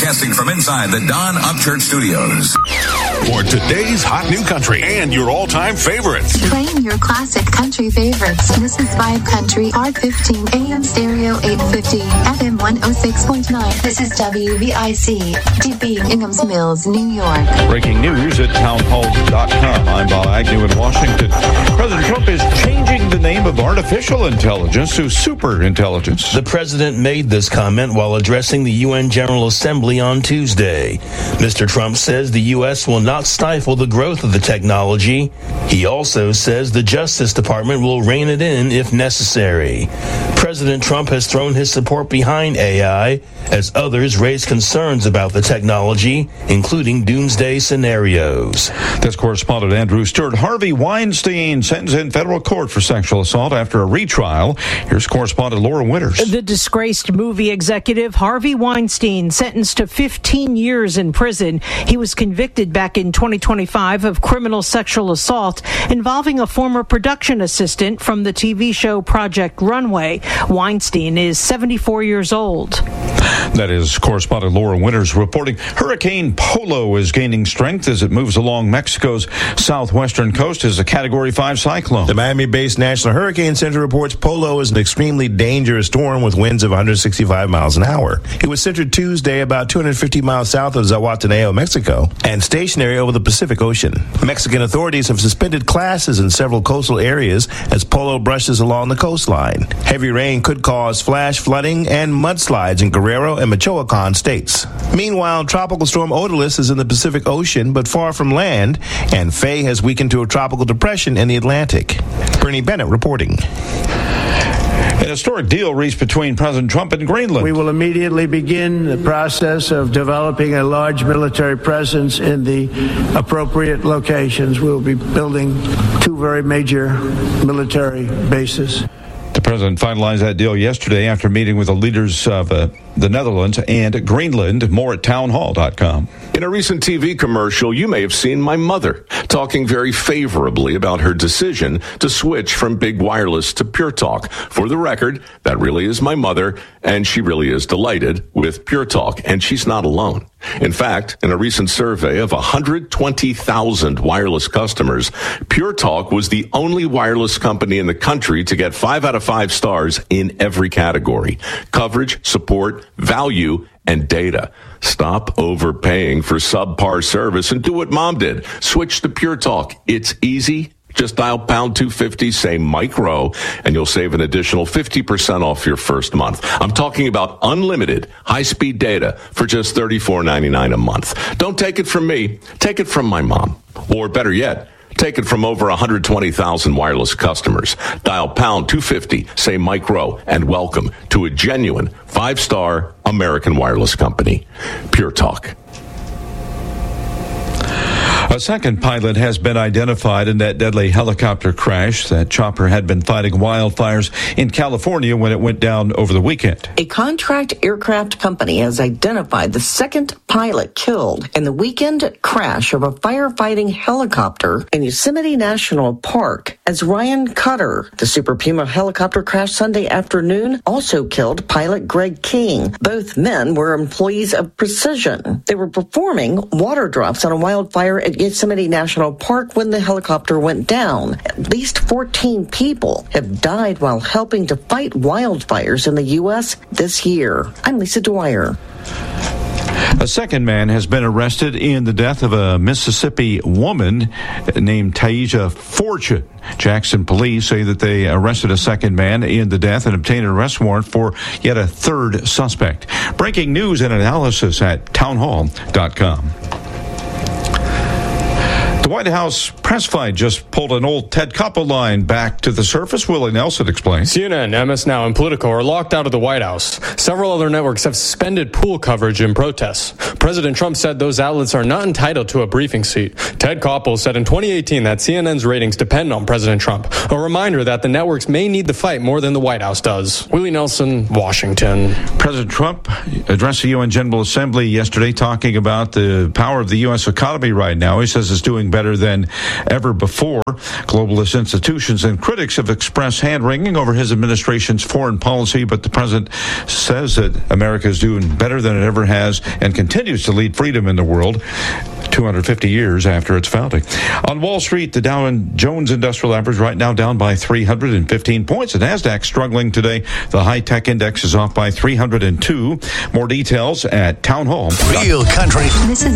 Broadcasting from inside the Don Upchurch Studios. For today's hot new country and your all-time favorites. Playing your classic country favorites. This is Vibe Country, R15, AM stereo 850, FM 106.9. This is WVIC, DB, Inghams Mills, New York. Breaking news at townhall.com. I'm Bob Agnew in Washington. President Trump is changing the name of artificial intelligence to super intelligence. The president made this comment while addressing the UN General Assembly on Tuesday. Mr. Trump says the U.S. will not stifle the growth of the technology. He also says the Justice Department will rein it in if necessary. President Trump has thrown his support behind AI as others raise concerns about the technology, including doomsday scenarios. This correspondent Andrew Stewart. Harvey Weinstein sentenced in federal court for sexual assault after a retrial. Here's correspondent Laura Winters. The disgraced movie executive Harvey Weinstein sentenced to 15 years in prison. He was convicted back in 2025 of criminal sexual assault involving a former production assistant from the TV show Project Runway. Weinstein is 74 years old. That is correspondent Laura Winters reporting. Hurricane Polo is gaining strength as it moves along Mexico's southwestern coast as a Category 5 cyclone. The Miami-based National Hurricane Center reports Polo is an extremely dangerous storm with winds of 165 miles an hour. It was centered Tuesday about 250 miles south of Zahualtenango, Mexico, and stationary over the Pacific Ocean. Mexican authorities have suspended classes in several coastal areas as Polo brushes along the coastline. Heavy rain could cause flash flooding and mudslides in Guerrero and Michoacan states. Meanwhile, Tropical Storm Odalys is in the Pacific Ocean but far from land, and Faye has weakened to a tropical depression in the Atlantic. Bernie Bennett reporting. An historic deal reached between President Trump and Greenland. We will immediately begin the process of developing a large military presence in the appropriate locations. We'll be building 2 very major military bases. The president finalized that deal yesterday after meeting with the leaders of the Netherlands and Greenland. More at townhall.com. In a recent TV commercial, you may have seen my mother talking very favorably about her decision to switch from big wireless to Pure Talk. For the record, that really is my mother, and she really is delighted with Pure Talk, and she's not alone. In fact, in a recent survey of 120,000 wireless customers, Pure Talk was the only wireless company in the country to get 5 out of 5 stars in every category: coverage, support, value, and data. Stop overpaying for subpar service and do what Mom did. Switch to Pure Talk. It's easy. Just dial pound 250, say micro, and you'll save an additional 50% off your first month. I'm talking about unlimited high-speed data for just $34.99 a month. Don't take it from me. Take it from my mom. Or better yet, take it from over 120,000 wireless customers. Dial pound 250, say micro, and welcome to a genuine 5-star American wireless company. Pure Talk. A second pilot has been identified in that deadly helicopter crash. That chopper had been fighting wildfires in California when it went down over the weekend. A contract aircraft company has identified the second pilot killed in the weekend crash of a firefighting helicopter in Yosemite National Park as Ryan Cutter. The Super Puma helicopter crash Sunday afternoon also killed pilot Greg King. Both men were employees of Precision. They were performing water drops on a wildfire at Yosemite National Park when the helicopter went down. At least 14 people have died while helping to fight wildfires in the U.S. this year. I'm Lisa Dwyer. A second man has been arrested in the death of a Mississippi woman named Taisha Fortune. Jackson police say that they arrested a second man in the death and obtained an arrest warrant for yet a third suspect. Breaking news and analysis at townhall.com. The White House press fight just pulled an old Ted Koppel line back to the surface. Willie Nelson explains. CNN, MS Now, and Politico are locked out of the White House. Several other networks have suspended pool coverage in protests. President Trump said those outlets are not entitled to a briefing seat. Ted Koppel said in 2018 that CNN's ratings depend on President Trump. A reminder that the networks may need the fight more than the White House does. Willie Nelson, Washington. President Trump addressed the UN General Assembly yesterday talking about the power of the U.S. economy right now. He says it's doing better better than ever before. Globalist institutions and critics have expressed hand-wringing over his administration's foreign policy, but the president says that America is doing better than it ever has and continues to lead freedom in the world 250 years after its founding. On Wall Street, the Dow Jones Industrial Average right now down by 315 points. The NASDAQ struggling today. The high-tech index is off by 302. More details at Town Hall. Real country. This is